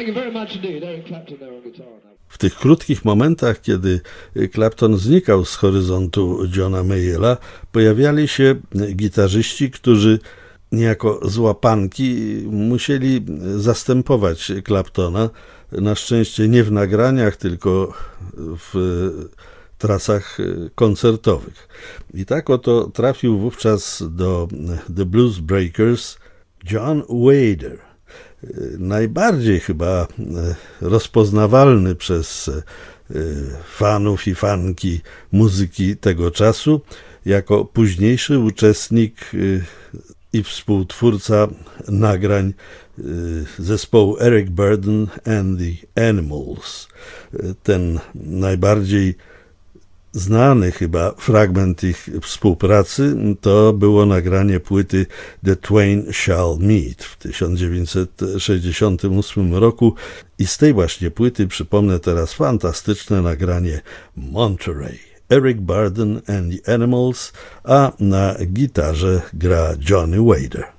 W tych krótkich momentach, kiedy Clapton znikał z horyzontu Johna Mayalla, pojawiali się gitarzyści, którzy niejako z łapanki musieli zastępować Claptona. Na szczęście nie w nagraniach, tylko w trasach koncertowych. I tak oto trafił wówczas do The Blues Breakers John Wader. Najbardziej chyba rozpoznawalny przez fanów i fanki muzyki tego czasu, jako późniejszy uczestnik i współtwórca nagrań zespołu Eric Burdon and the Animals. Ten najbardziej znany chyba fragment ich współpracy to było nagranie płyty The Twain Shall Meet w 1968 roku i z tej właśnie płyty przypomnę teraz fantastyczne nagranie Monterey. Eric Burdon and the Animals, a na gitarze gra Johnny Wader.